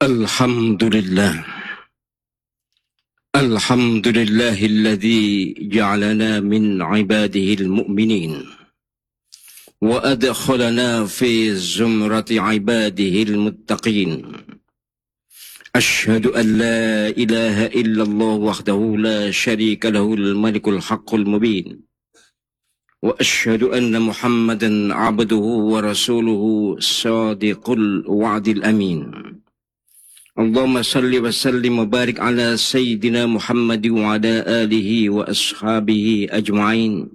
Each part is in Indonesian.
Alhamdulillah. Alhamdulillahilladzi ja'alana min ibadihi al-mu'minin wa adkhalana fi zumrati ibadihi al-muttaqin. Ashhadu an la ilaha illallah wahdahu la syarika lahul malikul haqqul mubin. Wa ashhadu anna Muhammadan 'abduhu wa rasuluhu sadiqul wa'dil amin. Allahumma salli wa sallim wa barik ala Sayyidina Muhammad wa ala alihi wa ashabihi ajma'in.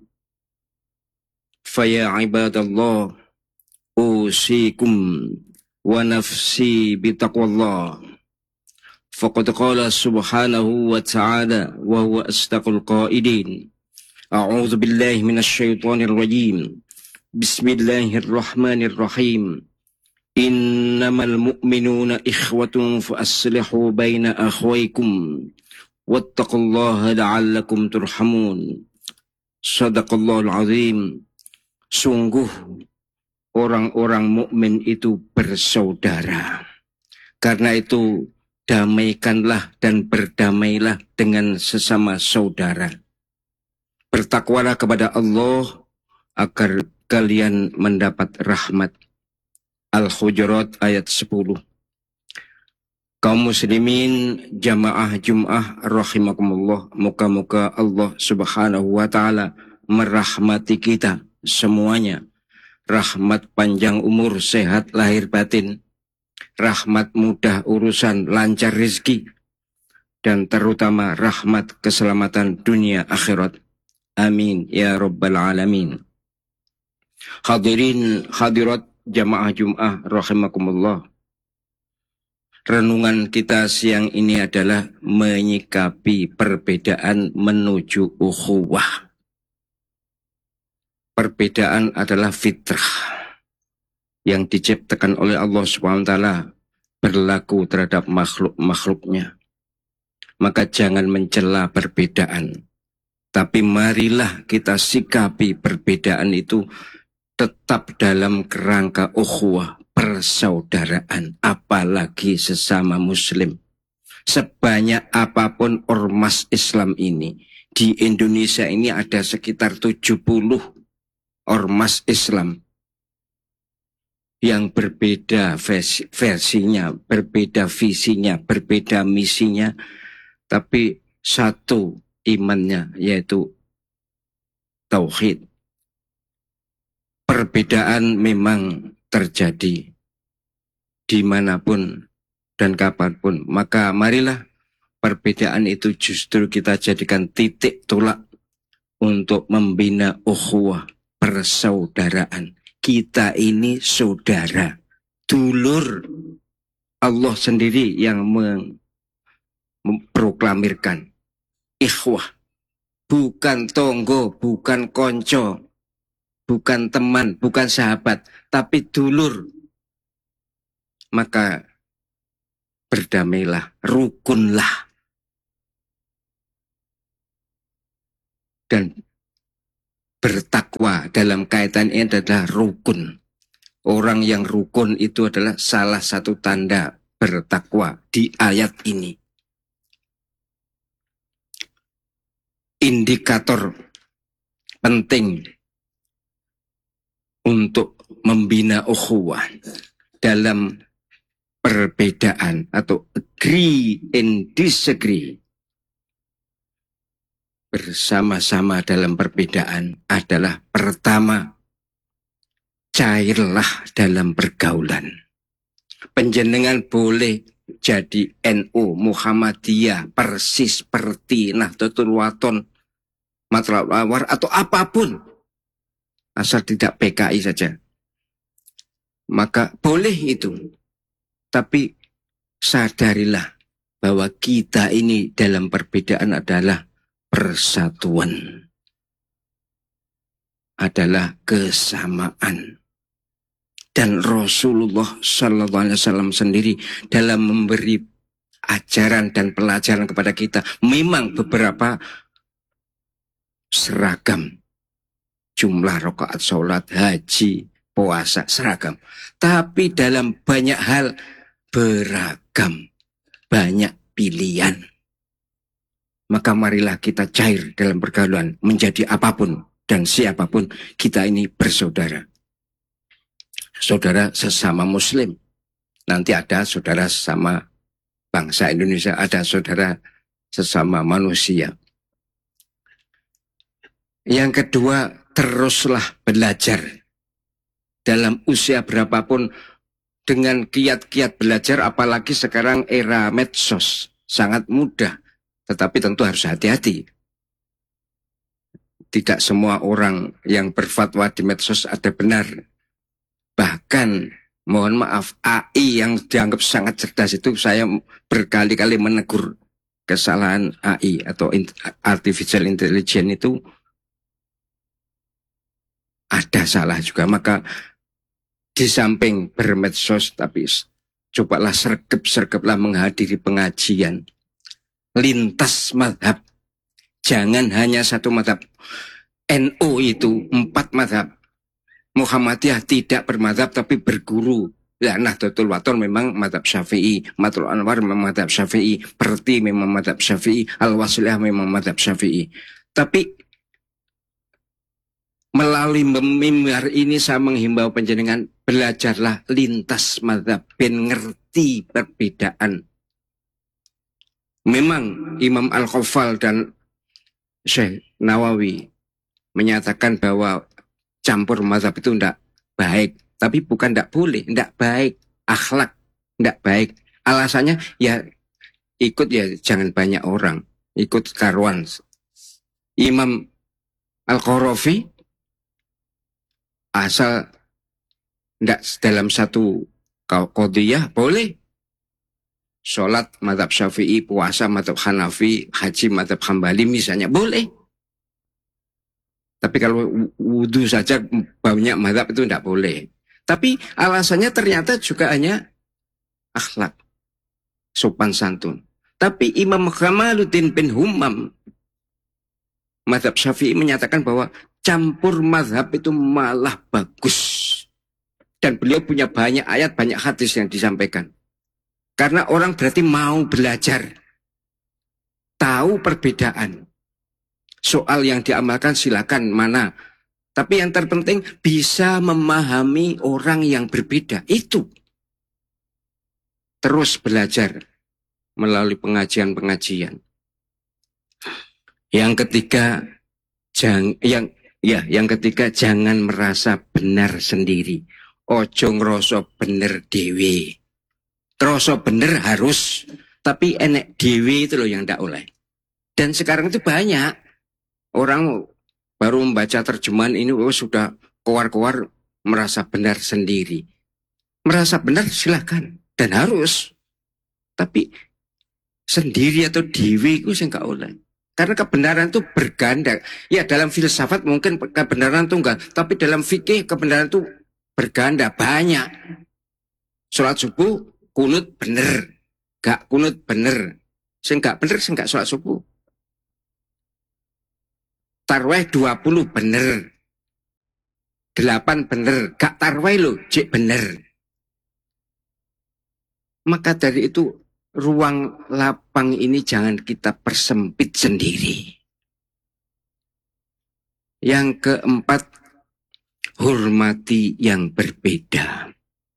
Faya ibadallah, usikum wa nafsi bitaqwallah. Faqad qala subhanahu wa ta'ala wa huwa astaqul qaidin. A'udzu billahi minasy syaithanir rajim. Bismillahirrahmanirrahim. Innamal mu'minuna ikhwatun fa aslihu baina akhwaykum wattaqullaha la'allakum turhamun. Shadaqallahul azim. Sungguh orang-orang mukmin itu bersaudara. Karena itu damaikanlah dan berdamailah dengan sesama saudara. Bertakwalah kepada Allah agar kalian mendapat rahmat. Al-Hujurat ayat 10. Kaum muslimin jamaah Jum'ah rahimakumullah, moga-moga Allah subhanahu wa ta'ala merahmati kita semuanya. Rahmat panjang umur, sehat lahir batin, rahmat mudah urusan, lancar rezeki, dan terutama rahmat keselamatan dunia akhirat. Amin ya rabbal alamin. Hadirin hadirat jamaah Jum'ah rahimakumullah. Renungan kita siang ini adalah menyikapi perbedaan menuju ukhuwah. Perbedaan adalah fitrah yang diciptakan oleh Allah SWT berlaku terhadap makhluk-makhluknya. Maka jangan mencela perbedaan, tapi marilah kita sikapi perbedaan itu tetap dalam kerangka ukhuwah, persaudaraan, apalagi sesama muslim. Sebanyak apapun ormas Islam ini, di Indonesia ini ada sekitar 70 ormas Islam yang berbeda versinya, berbeda visinya, berbeda misinya, tapi satu imannya, yaitu tauhid. Perbedaan memang terjadi dimanapun dan kapanpun. Maka marilah perbedaan itu justru kita jadikan titik tolak untuk membina ukhuwah, persaudaraan. Kita ini saudara, dulur. Allah sendiri yang memproklamirkan ikhwah. Bukan tonggo, bukan konco, bukan teman, bukan sahabat, tapi dulur. Maka berdamailah, rukunlah. Dan bertakwa dalam kaitan ini adalah rukun. Orang yang rukun itu adalah salah satu tanda bertakwa di ayat ini. Indikator penting untuk membina ukhuwah dalam perbedaan atau agree and disagree bersama-sama dalam perbedaan adalah pertama, cairlah dalam pergaulan. Penjenengan boleh jadi NU, Muhammadiyah, persis seperti Nahdlatul Wathon, Matlab Awar, atau apapun, asal tidak PKI saja. Maka boleh itu. Tapi sadarilah bahwa kita ini dalam perbedaan adalah persatuan. Adalah kesamaan. Dan Rasulullah SAW sendiri dalam memberi ajaran dan pelajaran kepada kita, memang beberapa seragam. Jumlah rakaat sholat, haji, puasa, seragam. Tapi dalam banyak hal beragam, banyak pilihan. Maka marilah kita cair dalam pergaulan, menjadi apapun dan siapapun, kita ini bersaudara. Saudara sesama Muslim. Nanti ada saudara sesama bangsa Indonesia, ada saudara sesama manusia. Yang kedua, teruslah belajar. Dalam usia berapapun, dengan kiat-kiat belajar, apalagi sekarang era medsos, sangat mudah. Tetapi tentu harus hati-hati. Tidak semua orang yang berfatwa di medsos ada benar. Bahkan, mohon maaf, AI yang dianggap sangat cerdas itu, saya berkali-kali menegur kesalahan AI atau Artificial Intelligence itu ada salah juga. Maka di samping bermedsos, tapi cobalah sergap-sergaplah menghadiri pengajian. Lintas madhab. Jangan hanya satu madhab. NU itu 4 madhab. Muhammadiyah tidak bermadhab tapi berguru. Ya, Nahdlatul Wathon memang madhab Syafi'i. Matul Anwar memang madhab Syafi'i. Perti memang madhab Syafi'i. Al-Wasiliyah memang madhab Syafi'i. Tapi melalui mimbar ini saya menghimbau panjenengan, belajarlah lintas madhab, ben ngerti perbedaan. Memang Imam Al-Khawfal dan Syekh Nawawi menyatakan bahwa campur mazhab itu tidak baik. Tapi bukan tidak boleh, tidak baik. Akhlak, tidak baik. Alasannya ya ikut ya jangan banyak orang. Ikut karuan. Imam Al-Qarafi asal tidak dalam satu qadhiyah boleh. Sholat mazhab Syafi'i, puasa mazhab Hanafi, haji mazhab Hambali misalnya, boleh. Tapi kalau wudhu saja banyak mazhab itu tidak boleh. Tapi alasannya ternyata juga hanya akhlak, sopan santun. Tapi Imam Kamaluddin bin Humam, mazhab Syafi'i menyatakan bahwa campur mazhab itu malah bagus. Dan beliau punya banyak ayat, banyak hadis yang disampaikan. Karena orang berarti mau belajar. Tahu perbedaan. Soal yang diamalkan silakan mana. Tapi yang terpenting bisa memahami orang yang berbeda. Itu. Terus belajar melalui pengajian-pengajian. Yang ketiga, yang ketiga jangan merasa benar sendiri. Ojo ngrasa bener dewe. Terasa bener harus, tapi enek dewe itu loh yang tidak oleh. Dan sekarang itu banyak orang baru membaca terjemahan ini sudah keluar-keluar merasa benar sendiri. Merasa benar silahkan dan harus, tapi sendiri atau dewe itu saya nggak oleh. Karena kebenaran itu berganda. Ya dalam filsafat mungkin kebenaran tunggal, tapi dalam fikih kebenaran itu berganda banyak. Sholat subuh kunut bener, gak kunut bener. Sing gak bener, sing gak sholat subuh. Tarweh 20 bener. 8 bener, gak tarweh lo, cek bener. Maka dari itu, ruang lapang ini jangan kita persempit sendiri. Yang keempat, hormati yang berbeda.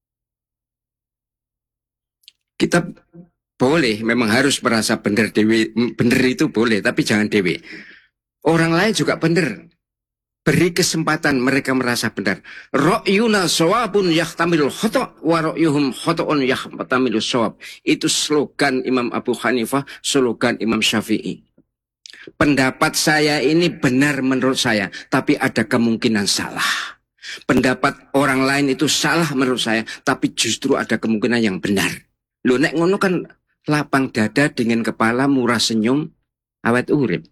Kita boleh, memang harus merasa benar dewe, benar itu boleh, tapi jangan dewe. Orang lain juga benar. Beri kesempatan mereka merasa benar. Ra'yuna shawabun yahtamilul khata' wa ra'yuhum khata'un yahtamilul shawab. Itu slogan Imam Abu Hanifah, slogan Imam Syafi'i. Pendapat saya ini benar menurut saya, tapi ada kemungkinan salah. Pendapat orang lain itu salah menurut saya, tapi justru ada kemungkinan yang benar. Loh, nek ngono kan lapang dada dengan kepala murah senyum awet urip.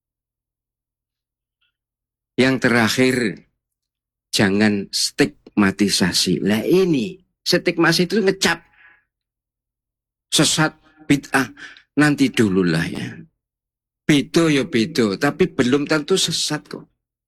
Yang terakhir, jangan stigmatisasi. Lah ini, stigmatisasi itu ngecap. Sesat, bid'ah, nanti dululah ya. Bedo ya bedo, tapi belum tentu sesat kok.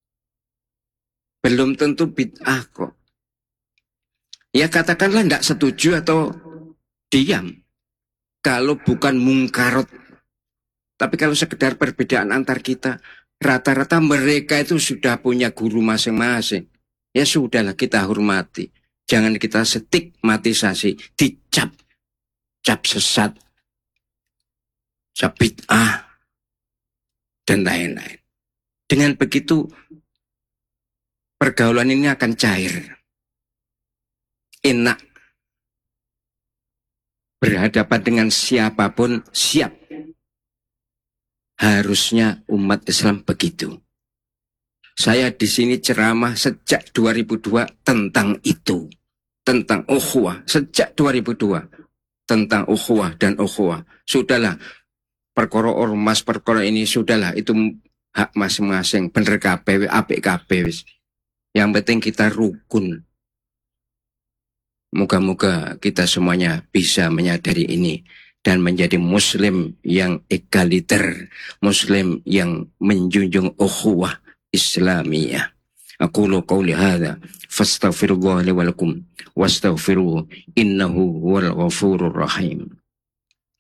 Belum tentu bid'ah kok. Ya katakanlah tidak setuju atau diam. Kalau bukan mungkarot. Tapi kalau sekedar perbedaan antar kita, rata-rata mereka itu sudah punya guru masing-masing. Ya sudahlah, kita hormati. Jangan kita stigmatisasi, dicap, cap sesat, cap bid'ah, dan lain-lain. Dengan begitu, pergaulan ini akan cair. Enak. Berhadapan dengan siapapun, siap. Harusnya umat Islam begitu. Saya di sini ceramah sejak 2002 tentang itu. Tentang ukhuwah. Sejak 2002. Tentang ukhuwah dan ukhuwah. Sudahlah. Perkara ormas, perkara ini sudahlah. Itu hak masing-masing. Bener kabeh, apik kabeh. Yang penting kita rukun. Moga-moga kita semuanya bisa menyadari ini. Dan menjadi muslim yang egaliter. Muslim yang menjunjung ukhuwah Islamiyah. Aqulu qawli hadha fastaghfirullah li wa lakum wastaghfiruhu innahu huwal ghafurur rahim.